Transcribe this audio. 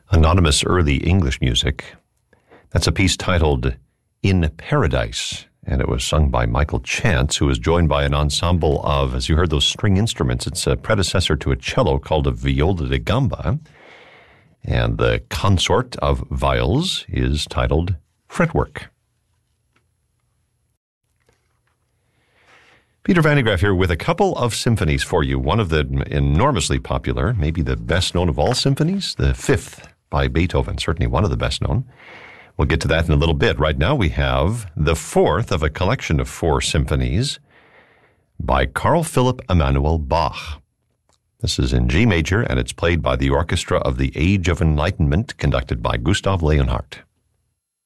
Anonymous early English music. That's a piece titled In Paradise, and it was sung by Michael Chance, who was joined by an ensemble of, as you heard, those string instruments. It's a predecessor to a cello called a viola da gamba, and the consort of viols is titled Fretwork. Peter Van de Graaff here with a couple of symphonies for you. One of them enormously popular, maybe the best known of all symphonies, the Fifth by Beethoven, certainly one of the best known. We'll get to that in a little bit. Right now we have the fourth of a collection of 4 symphonies by Carl Philipp Emanuel Bach. This is in G major, and it's played by the Orchestra of the Age of Enlightenment, conducted by Gustav Leonhardt.